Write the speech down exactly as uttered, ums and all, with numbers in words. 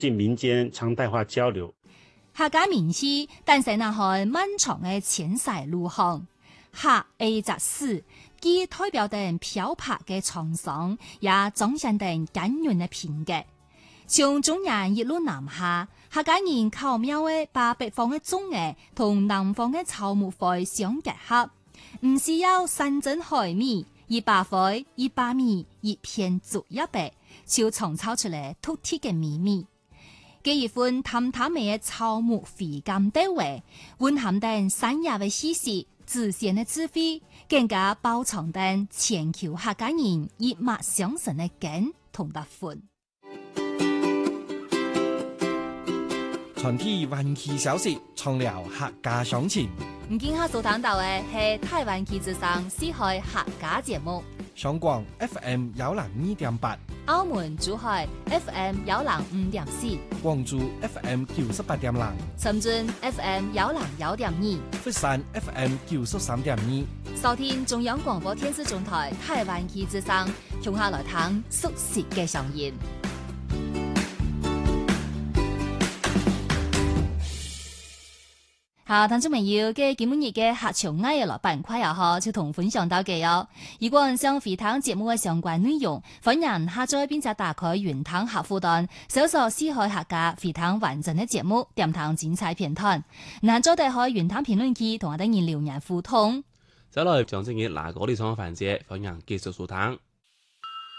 進民間常態化交流。 客家名戲誕生那係漫長嘅遷徙路航，客係隻史，既代表定漂泊嘅滄桑，也彰顯定堅韌嘅品格。從中原一路南下，客家人巧妙嘅把北方嘅種藝同南方嘅草木灰相結合，唔需要山珍海味，一把灰一把米一片竹一白，就創造出嚟獨特嘅秘密。這一份淡淡嘅草木回甘地味，蘊含定山野嘅氣息、自然嘅智慧，更加包藏定全球客家人一脈相承嘅根同特色。 傳遞灣區消息，創聊客家鄉情。 唔見下所談到嘅係台灣旗之上四海客家節目。 上廣 F M 幺零二點八， 澳門珠海 F M 幺零五點四， 廣州 F M 九十八點零， 深圳 F M 幺零幺點二， 佛山 F M 九十三點二。 收聽中央廣播電視總台台灣旗之上，從下來聽熟悉嘅聲音。好，聽眾朋友嘅今日嘅客場藝樂板塊又好，就同分享到嘅哦。如果想回聽節目嘅相關內容，歡迎下載並且打開雲聽客戶端，搜索四海客家回聽完整嘅節目，點聽精彩片段。嗱，再打開雲聽評論區，同我哋人留言互動。 走落去將正嘅嗱嗰啲創環節，歡迎繼續收聽。